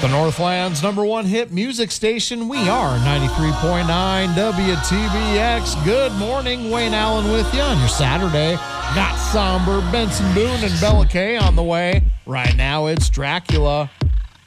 The Northland's number one hit music station. We are 93.9 WTBX. Good morning. Wayne Allen with you on your Saturday. Got Somber, Benson Boone, and Bella Kay on the way. Right now it's Dracula.